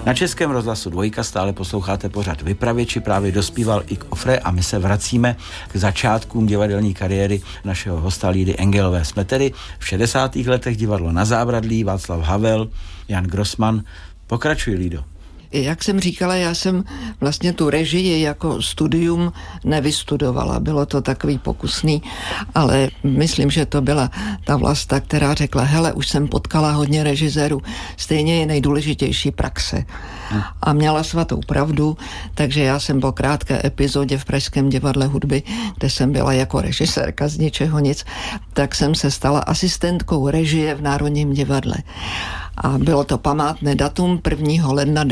Na Českém rozhlasu Dvojka stále posloucháte pořad Vypravěči, právě dospíval i k Ofre a my se vracíme k začátkům divadelní kariéry našeho hosta Lídy Engelové. Jsme tedy v 60. letech, divadlo Na Zábradlí, Václav Havel, Jan Grossmann. Pokračuj, Lído. Jak jsem říkala, já jsem vlastně tu režii jako studium nevystudovala. Bylo to takový pokusný, ale myslím, že to byla ta Vlasta, která řekla, hele, už jsem potkala hodně režisérů, stejně je nejdůležitější praxe. A měla svatou pravdu, takže já jsem po krátké epizodě v Pražském divadle hudby, kde jsem byla jako režisérka z ničeho nic, tak jsem se stala asistentkou režie v Národním divadle. A bylo to památné datum 1. ledna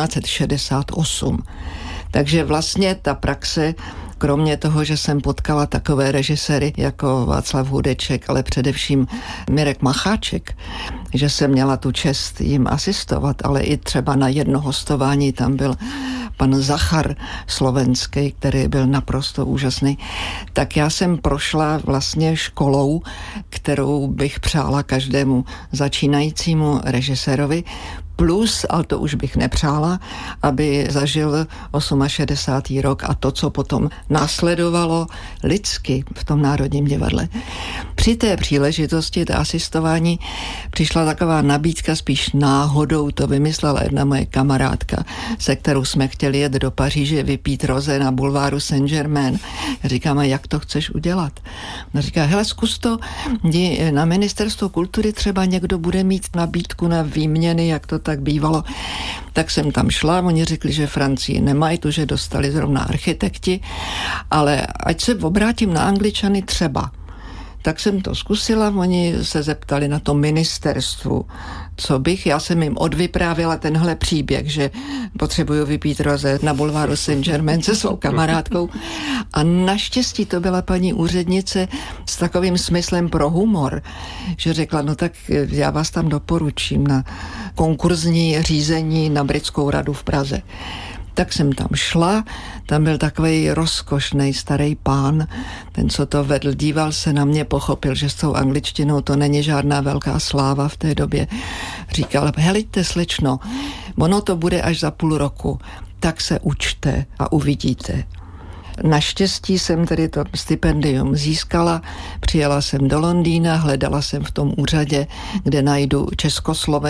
1968. Takže vlastně ta praxe, kromě toho, že jsem potkala takové režiséry jako Václav Hudeček, ale především Mirek Macháček, že jsem měla tu čest jim asistovat, ale i třeba na jedno hostování tam byl pan Zachar slovenský, který byl naprosto úžasný, tak já jsem prošla vlastně školou, kterou bych přála každému začínajícímu režisérovi, plus, ale to už bych nepřála, aby zažil 68. rok a to, co potom následovalo lidsky v tom Národním divadle. Při té příležitosti, té asistování, přišla taková nabídka, spíš náhodou to vymyslela jedna moje kamarádka, se kterou jsme chtěli jet do Paříže vypít roze na bulváru Saint-Germain. Říkáme, jak to chceš udělat? Ona říká, hele, zkus to, na ministerstvo kultury třeba někdo bude mít nabídku na výměny, jak to tak bývalo. Tak jsem tam šla, oni řekli, že Francii nemají, to, že dostali zrovna architekti, ale ať se obrátím na Angličany třeba. Tak jsem to zkusila, oni se zeptali na to ministerstvu, co bych, já jsem jim odvyprávěla tenhle příběh, že potřebuju vypít roze na bulváru Saint-Germain se svou kamarádkou a naštěstí to byla paní úřednice s takovým smyslem pro humor, že řekla, no tak já vás tam doporučím na konkurzní řízení na Britskou radu v Praze. Tak jsem tam šla, tam byl takový rozkošnej starý pán, ten, co to vedl, díval se na mě, pochopil, že s tou angličtinou to není žádná velká sláva v té době. Říkal, helejte, slečno, ono to bude až za půl roku, tak se učte a uvidíte. Naštěstí jsem tedy to stipendium získala, přijela jsem do Londýna, hledala jsem v tom úřadě, kde najdu československé